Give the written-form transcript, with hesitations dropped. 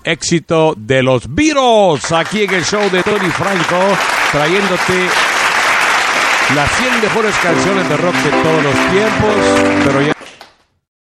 éxito de los Beatles, aquí en el show de Tony Franco, trayéndote las 100 mejores canciones de rock de todos los tiempos, pero ya